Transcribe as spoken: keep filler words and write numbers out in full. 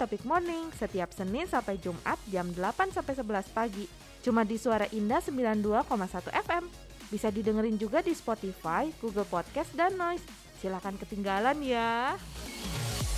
Topik Morning setiap Senin sampai Jumat jam delapan sampai sebelas pagi. Cuma di Suara Indah sembilan puluh dua koma satu F M. Bisa didengerin juga di Spotify, Google Podcast, dan Noise. Silahkan ketinggalan ya.